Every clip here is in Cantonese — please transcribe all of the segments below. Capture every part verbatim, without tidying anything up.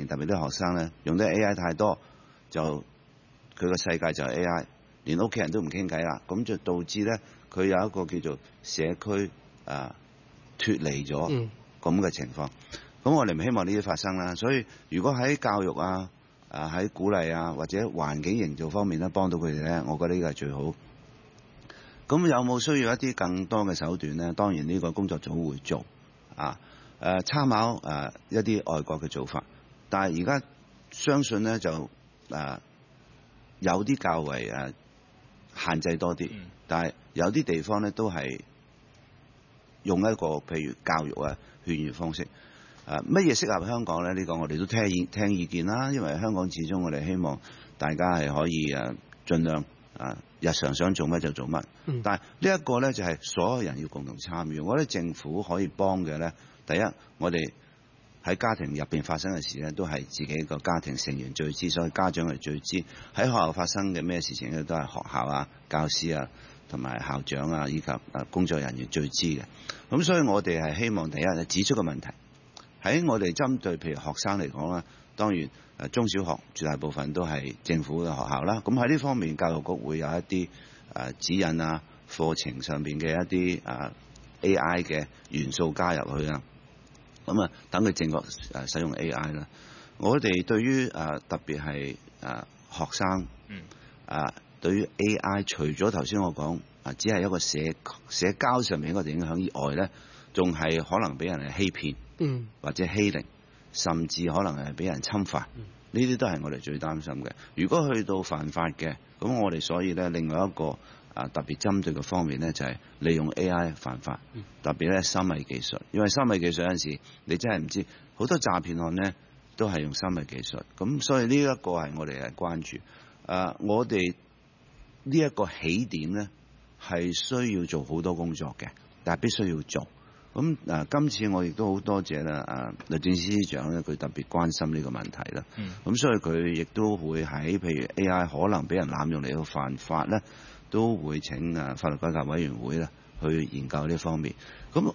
年特別啲學生咧用得 A I 太多，就佢個世界就係 A I， 連屋企人都唔傾偈啦，咁就導致咧佢有一個叫做社區啊脫離咗咁嘅情況。咁我哋唔希望呢啲發生啦，所以如果喺教育啊、啊喺鼓勵啊或者環境營造方面咧幫到佢哋咧，我覺得呢個係最好。咁有冇需要一啲更多嘅手段咧？當然呢個工作組會做啊，誒、呃、參考誒、呃、一啲外國嘅做法，但係而家相信咧就誒、呃、有啲較為誒、呃、限制多啲，但係有啲地方咧都係用一個譬如教育啊勸喻方式。誒乜嘢適合香港咧？呢、呢個我哋都聽意聽意見啦，因為香港始終我哋希望大家係可以誒盡量啊日常想做乜就做乜。嗯、但係呢一個咧就係所有人要共同參與。我覺得政府可以幫嘅咧，第一我哋喺家庭入邊發生嘅事咧，都係自己個家庭成員最知，所以家長係最知。喺學校發生嘅咩事情咧，都係學校啊、教師啊同埋校長啊以及啊工作人員最知嘅。咁所以我哋係希望第一係指出個問題。喺我哋針對譬如學生嚟講啦，當然誒中小學絕大部分都係政府嘅學校啦。咁喺呢方面，教育局會有一啲誒指引啊、課程上邊嘅一啲誒 A I 嘅元素加入去啊。咁啊，等佢正確誒使用 A I 啦。我哋對於誒特別係誒學生，嗯，誒對於 A I， 除咗頭先我講啊，只係一個社社交上面一個影響以外咧，仲係可能俾人係欺騙。嗯，或者欺凌，甚至可能係俾人侵犯，呢啲都係我哋最擔心嘅。如果去到犯法嘅，咁我哋所以咧，另外一個啊特別針對嘅方面咧，就係利用 A I 犯法，特別咧深偽技術。因為深偽技術有陣時你真係唔知，好多詐騙案咧都係用深偽技術。咁所以呢一個係我哋係關注。啊，我哋呢一個起點咧係需要做好多工作嘅，但係必須要做。咁嗱、啊，今次我亦都好多謝啦，啊律政司司長咧，佢特別關心呢個問題啦。咁、嗯、所以佢亦都會喺譬如 A I 可能俾人濫用嚟到犯法咧，都會請啊法律改革委員會咧去研究呢方面。咁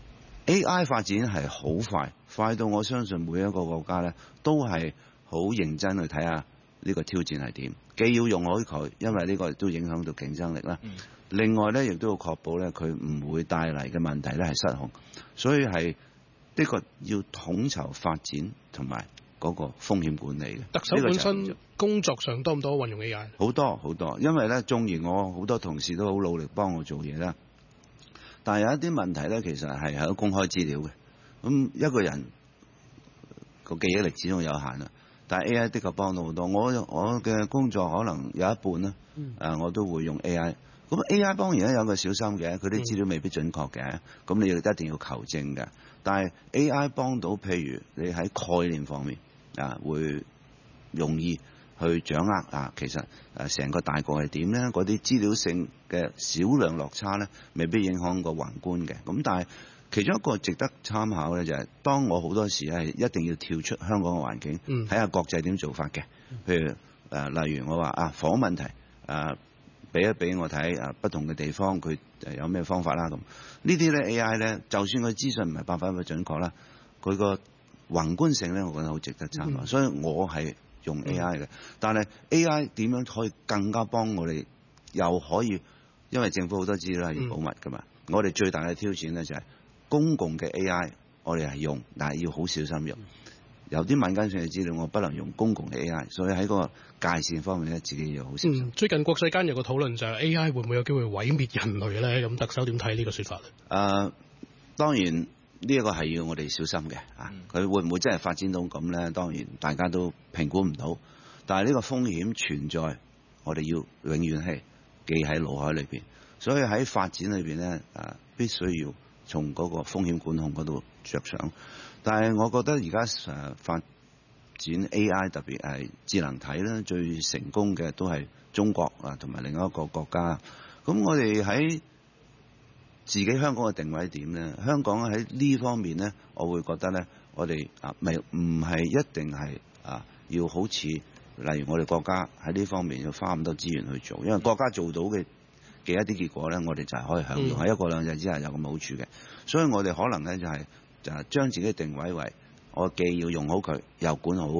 A I 發展係好快，快到我相信每一個國家咧都係好認真去睇下呢個挑戰係點，既要用好佢，因為呢個亦都影響到競爭力啦。嗯另外咧，亦都要確保咧，佢唔會帶嚟嘅問題咧係失控，所以係呢個要統籌發展同埋嗰個風險管理嘅。 特首本身工作上多唔多運用 A I？ 好多好多，因為咧，縱然我好多同事都好努力幫我做嘢啦，但係有一啲問題咧，其實係喺公開資料嘅。咁一個人個記憶力始終有限啦，但係 A I 的確幫到好多。我我嘅工作可能有一半啦，嗯呃，我都會用 A I。咁 A I 當然咧有個小心嘅，佢啲資料未必準確嘅，咁、嗯、你一定要求證嘅。但係 A I 幫到，譬如你喺概念方面啊，會容易去掌握啊。其實誒成個大局係點咧？嗰啲資料性嘅少量落差咧，未必影響個宏觀嘅。咁但係其中一個值得參考咧，就係、是、當我好多時係一定要跳出香港嘅環境，睇、嗯、下國際點做法嘅。譬如誒、呃，例如我話啊，房屋問題啊。俾一俾我睇啊，不同嘅地方佢有咩方法啦咁。呢啲咧 A I 咧，就算佢資訊唔係百分百準確啦，佢個宏觀性咧，我覺得好值得參考。嗯、所以我係用 A I 嘅，嗯、但係 A I 點樣可以更加幫我哋，又可以因為政府好多資料係要保密噶嘛。嗯、我哋最大嘅挑戰咧就係公共嘅 A I， 我哋係用，但係要好小心用。嗯有啲敏感性嘅資料，我不能用公共嘅 A I， 所以喺個界線方面咧，自己要好小心。 嗯，最近國際間有個討論就係 A I 會唔會有機會毀滅人類咧？咁特首點睇呢個說法咧？誒、 呃，當然呢一個係要我哋小心嘅啊！佢、嗯、會唔會真係發展到咁咧？當然大家都評估唔到，但係呢個風險存在，我哋要永遠係記喺腦海裏邊。所以喺發展裏邊咧，誒必須要從嗰個風險管控嗰度着想。但係我覺得而家誒發展 A I 特別係智能體咧，最成功嘅都係中國啊，同埋另一個國家。咁我哋喺自己香港嘅定位點咧？香港喺呢方面咧，我會覺得咧，我哋啊未唔係一定係啊要好似例如我哋國家喺呢方面要花咁多資源去做，因為國家做到嘅嘅一啲結果咧，我哋就係可以享用喺、嗯、一國兩制之下有咁好處嘅。所以我哋可能咧就係、是。就係將自己定位為我既要用好佢，又管好